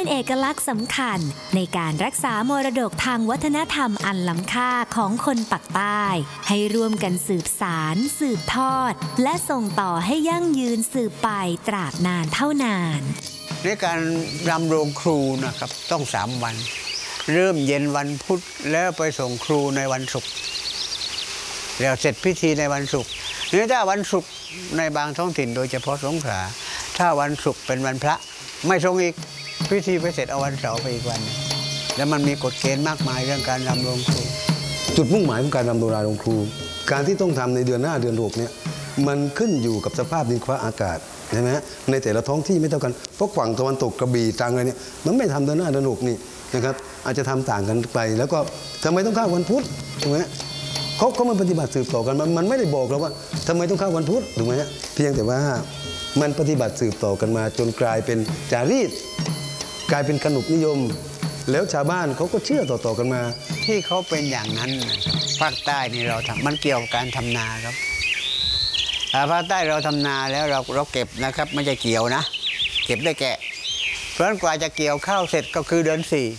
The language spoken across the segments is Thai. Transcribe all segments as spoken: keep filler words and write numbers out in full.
เอกลักษณ์สำคัญในการรักษามรดกทางวัฒนธรรมอันล้ำค่าของคนปักใต้ให้ร่วมกันสืบสารสืบทอดและส่งต่อให้ยั่งยืนสืบไปตราบนานเท่านานในการรำโรงครูนะครับต้องสามวันเริ่มเย็นวันพุธแล้วไปส่งครูในวันศุกร์แล้วเสร็จพิธีในวันศุกร์หรือถ้าวันศุกร์ในบางท้องถิ่นโดยเฉพาะสงขลาถ้าวันศุกร์เป็นวันพระไม่ทรงอีกพิธีไปเสร็จเอาวันเสาร์ไปอีกวันแล้วมันมีกฎเกณฑ์มากมายเรื่องการรำโรงครูจุดมุ่งหมายของการรำโนราโรงครูการที่ต้องทำในเดือนหน้าเดือนหกเนี่ยมันขึ้นอยู่กับสภาพดินฟ้าอากาศใช่ไหมในแต่ละท้องที่ไม่เท่ากันเพราะฝั่งตะวันตกกระบี่ตรังอะไรเนี่ยมันไม่ทำเดือนหน้าเดือนหกนี่นะครับอาจจะทำต่างกันไปแล้วก็ทำไมต้องเข้าวันพุธถูกไหมเขาเขามันปฏิบัติสืบต่อกันมันมันไม่ได้บอกเราว่าทำไมต้องเข้าวันพุธถูกไหมเพียงแต่ว่ามันปฏิบัติสืบต่อกันมาจนกลายเป็นจารีตกลายเป็นขนบนิยมแล้วชาวบ้านเขาก็เชื่อต่อๆกันมาที่เขาเป็นอย่างนั้นภาคใต้นี่เราทำมันเกี่ยวกับการทำนาครับภาคใต้เราทำนาแล้วเราเราเก็บนะครับไม่ใช่เกี่ยวนะเก็บได้แกะเพราะฉะนั้นกว่าจะเกี่ยวข้าวเสร็จก็คือเดือนสี่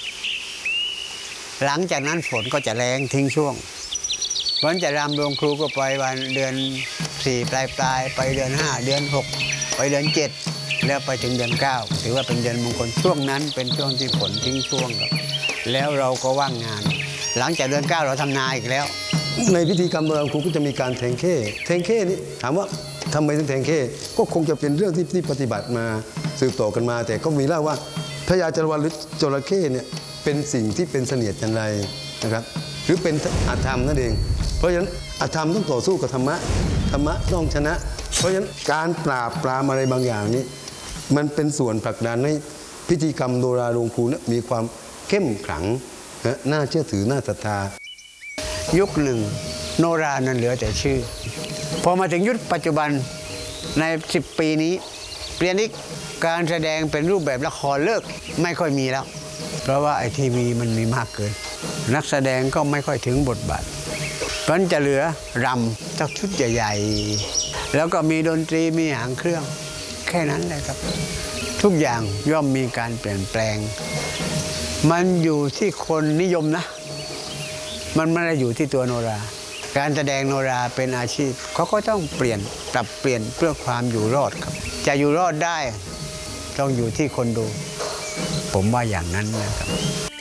หลังจากนั้นฝนก็จะแรงทิ้งช่วงเพราะฉะนั้นจะรำโรงครูก็ไปวันเดือนสี่ปลายปลายไปเดือนห้าเดือนหกไปเดือนเจ็ดแล้วไปถึงเดือนเก้าถือว่าเป็นเดือนมงคลช่วงนั้นเป็นช่วงที่ฝนทิ้งช่วงครับแล้วเราก็ว่างงานหลังจากเดือนเก้าเราทำนาอีกแล้วในพิธีกรรมโบราณครูก็จะมีการแทงเข้แทงเข้นี่ถามว่าทำไมถึงแทงเข้ก็คงจะเป็นเรื่องที่ที่ปฏิบัติมาสืบต่อกันมาแต่ก็มีเล่าว่าพญาจรวรรณหรือจระเข้เนี่ยเป็นสิ่งที่เป็นเสนียดจันไรนะครับหรือเป็นอธรรมนั่นเองเพราะฉะนั้นอธรรมต้องต่อสู้กับธรรมะธรรมะต้องชนะเพราะฉะนั้นการปราบปรามอะไรบางอย่างนี้มันเป็นส่วนผลักดันให้พิธีกรรมโนราโรงครูมีความเข้มขลังนะน่าเชื่อถือน่าศรัทธายุคหนึ่งโนรานั้นเหลือแต่ชื่อพอมาถึงยุคปัจจุบันในสิบปีนี้เปลี่ยนอีกการแสดงเป็นรูปแบบละครเลิกไม่ค่อยมีแล้วเพราะว่าไอทีวีมันมีมากเกินนักแสดงก็ไม่ค่อยถึงบทบาทเพราะฉะนั้นจะเหลือรำสักชุดใหญ่ๆแล้วก็มีดนตรีมีหางเครื่องแค่นั้นเลยครับทุกอย่างย่อมมีการเปลี่ยนแปลงมันอยู่ที่คนนิยมนะมันไม่ได้อยู่ที่ตัวโนราการแสดงโนราเป็นอาชีพเขาก็ต้องเปลี่ยนปรับเปลี่ยนเพื่อความอยู่รอดครับจะอยู่รอดได้ต้องอยู่ที่คนดูผมว่าอย่างนั้นนะครับ